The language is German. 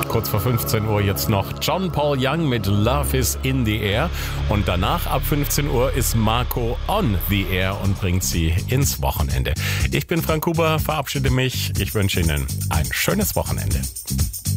kurz vor 15 Uhr jetzt noch John Paul Young mit Love is in the Air. Und danach ab 15 Uhr ist Marco on the Air und bringt sie ins Wochenende. Ich bin Frank Huber, verabschiede mich. Ich wünsche Ihnen ein schönes Wochenende.